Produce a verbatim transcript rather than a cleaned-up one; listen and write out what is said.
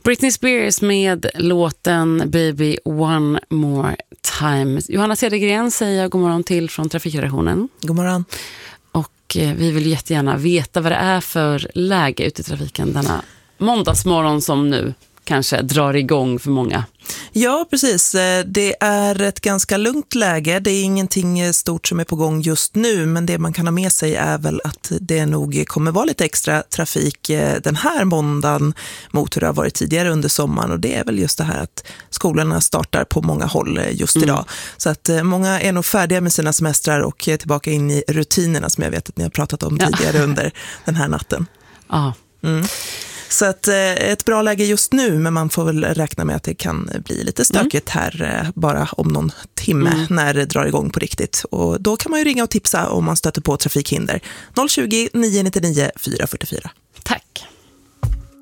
Britney Spears med låten Baby One More Time. Johanna Cedergren säger god morgon till från Trafikredaktionen. God morgon. Och eh, vi vill jättegärna veta vad det är för läge ute i trafiken denna måndagsmorgon som nu kanske drar igång för många. Ja, precis. Det är ett ganska lugnt läge. Det är ingenting stort som är på gång just nu, men det man kan ha med sig är väl att det nog kommer vara lite extra trafik den här måndagen mot hur det har varit tidigare under sommaren, och det är väl just det här att skolorna startar på många håll just idag. Mm. Så att många är nog färdiga med sina semestrar och tillbaka in i rutinerna som jag vet att ni har pratat om tidigare ja. under den här natten. Ja. Mm. Så att, eh, ett bra läge just nu, men man får väl räkna med att det kan bli lite stökigt mm. här eh, bara om någon timme mm. när det drar igång på riktigt. Och då kan man ju ringa och tipsa om man stöter på trafikhinder. noll tjugo, nio nio nio, fyra fyra fyra. Tack.